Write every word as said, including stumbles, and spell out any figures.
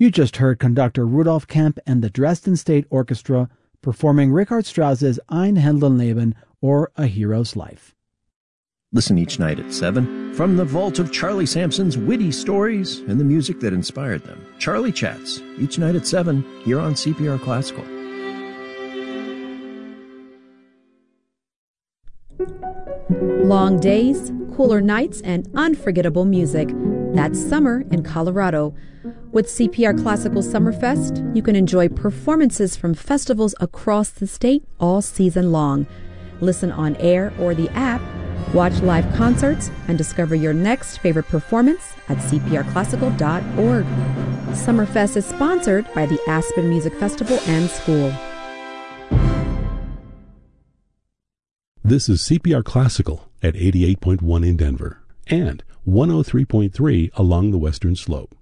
You just heard conductor Rudolf Kemp and the Dresden State Orchestra performing Richard Strauss's Ein Heldenleben, or A Hero's Life. Listen each night at seven from the vault of Charlie Sampson's witty stories and the music that inspired them. Charlie Chats, each night at seven, here on C P R Classical. Long days, cooler nights, and unforgettable music. That's summer in Colorado. With C P R Classical Summerfest, you can enjoy performances from festivals across the state all season long. Listen on air or the app, watch live concerts, and discover your next favorite performance at c p r classical dot org. Summerfest is sponsored by the Aspen Music Festival and School. This is C P R Classical at eighty-eight point one in Denver and one oh three point three along the Western Slope.